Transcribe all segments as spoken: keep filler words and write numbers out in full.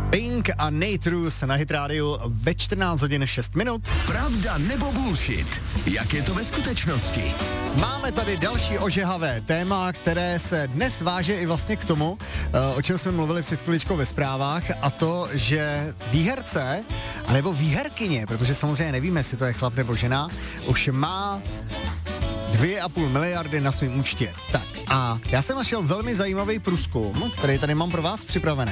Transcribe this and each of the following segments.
Pink a Nate Roos na Hit Radio ve čtrnáct hodin šest minut. Pravda nebo bullshit? Jak je to ve skutečnosti? Máme tady další ožehavé téma, které se dnes váže i vlastně k tomu, o čem jsme mluvili před chviličkou ve zprávách, a to, že výherce, anebo výherkyně, protože samozřejmě nevíme, jestli to je chlap nebo žena, už má dvě a půl miliardy na svém účtě. Tak a já jsem našel velmi zajímavý průzkum, který tady mám pro vás připravený.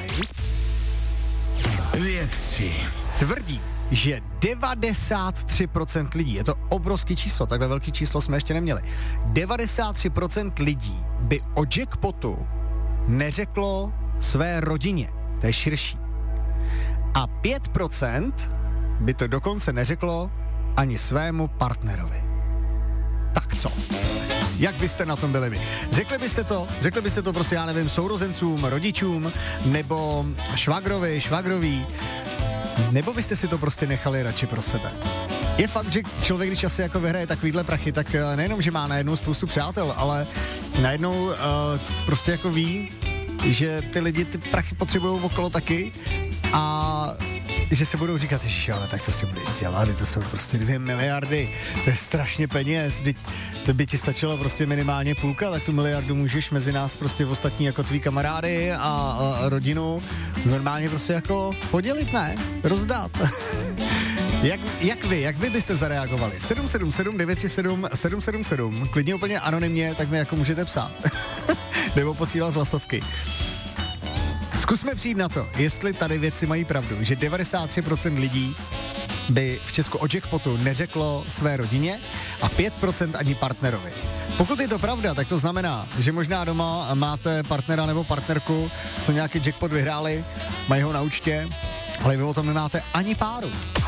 Vědci Tvrdí, že devadesát tři procent lidí, je to obrovský číslo, takhle velký číslo jsme ještě neměli, devadesát tři procent lidí by o jackpotu neřeklo své rodině, to je širší. A pět procent by to dokonce neřeklo ani svému partnerovi. Tak co? Jak byste na tom byli vy? Řekli byste to? Řekli byste to prostě, já nevím, sourozencům, rodičům, nebo švagrovi, švagroví, nebo byste si to prostě nechali radši pro sebe? Je fakt, že člověk, když asi jako vyhraje takovýhle prachy, tak nejenom, že má najednou spoustu přátel, ale najednou uh, prostě jako ví, že ty lidi ty prachy potřebují okolo taky a že se budou říkat, ježiš, ale tak co si budeš dělat, to jsou prostě dvě miliardy, to je strašně peněz, teď to by ti stačilo prostě minimálně půlka, tak tu miliardu můžeš mezi nás prostě v ostatní jako tví kamarády a, a rodinu normálně prostě jako podělit, ne? Rozdát. Jak, jak vy, jak vy byste zareagovali? sedm sedm sedm devět tři sedm sedm sedm sedm, klidně úplně anonymně, tak mi jako můžete psát. Nebo posílat hlasovky. Zkusme přijít na to, jestli tady věci mají pravdu, že devadesát tři procent lidí by v Česku o jackpotu neřeklo své rodině a pět procent ani partnerovi. Pokud je to pravda, tak to znamená, že možná doma máte partnera nebo partnerku, co nějaký jackpot vyhráli, mají ho na účtě, ale vy o tom nemáte ani páru.